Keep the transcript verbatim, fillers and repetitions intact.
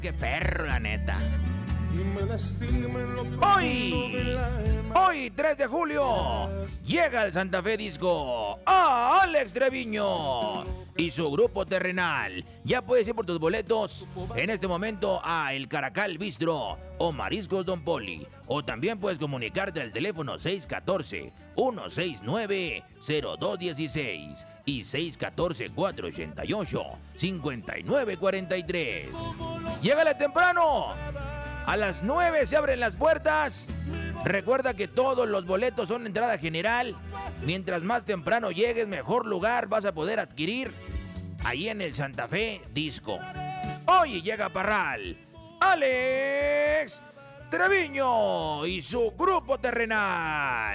Qué perro, la neta. Hoy, hoy tres de julio, llega el Santa Fe Disco a Alex Treviño y su grupo terrenal. Ya puedes ir por tus boletos en este momento a El Caracal Bistro o Mariscos Don Poli. O también puedes comunicarte al teléfono seis uno cuatro, uno seis nueve, cero dos uno seis y seis uno cuatro, cuatro ocho ocho, cinco nueve cuatro tres. ¡Llégale temprano! A las nueve se abren las puertas. Recuerda que todos los boletos son entrada general. Mientras más temprano llegues, mejor lugar vas a poder adquirir ahí en el Santa Fe Disco. Hoy llega Parral, Alex Treviño y su grupo terrenal.